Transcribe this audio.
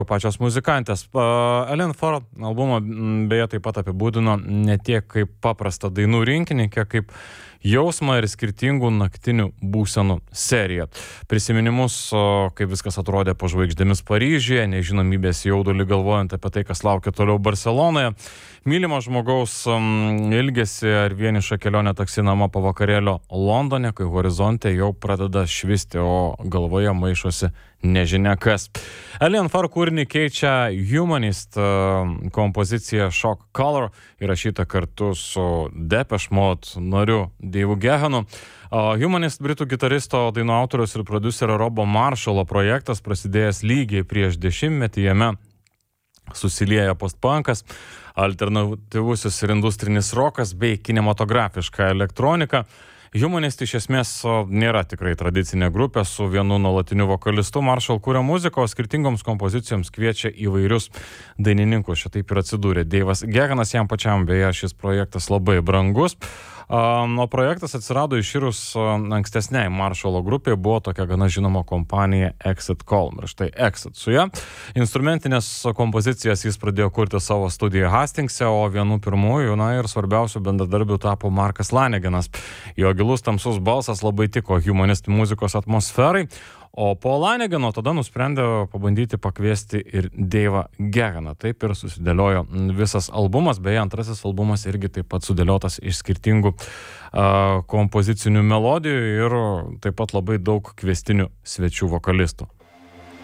pačios muzikantės. Ellen Farr albumą beje taip pat apibūdino ne tiek kaip paprastą dainų rinkinį, kiek kaip jausmą ir skirtingų naktinių būsenų seriją. Prisiminimus, kaip viskas atrodė po žvaigždėmis Paryžiuje, nežinomybės jaudulį galvojant apie tai, kas laukia toliau Barcelonoje, mylimo žmogaus ilgesi ar vienišą kelionę taksi namo po vakarėlio Londone, kai horizonte jau pradeda švisti, o galvoje maišosi nežinia kas. Ellen Farr kūrinį keičia Humanist kompozicija Shock Color, įrašyta kartu su Depeche Mode nariu Dave'u Gehanu. Humanist britų gitaristo, dainų autoriaus ir prodiuserio Robo Marshallo projektas prasidėjęs lygiai prieš 10 metį, jame susilieja postpunkas, alternatyvusis ir industrinis rokas bei kinematografiška elektronika. Humanist iš esmės nėra tikrai tradicinė grupė su vienu nuolatiniu vokalistu. Marshall kūrė muziką, o skirtingoms kompozicijoms kviečia įvairius dainininkus. Šitaip ir atsidūrė Dave'as Gehanas, jam pačiam beje šis projektas labai brangus. O projektas atsirado iširus ankstesniai Marshallo grupė, buvo tokia gana žinoma kompanija Exit Colm. Ir štai Exit su ja. Instrumentinės kompozicijas jis pradėjo kurti savo studiją Hastingse, o vienu pirmųjų, ir svarbiausių bendradarbių tapo Markas Laneganas. Jo gilus tamsus balsas labai tiko Humanist muzikos atmosferai, o po Lanegano tada nusprendė pabandyti pakviesti ir Dave'ą Gehaną. Taip ir susidėliojo visas albumas, beje, antrasis albumas irgi taip pat sudėliotas iš skirtingų kompozicinių melodijų ir taip pat labai daug kviestinių svečių vokalistų.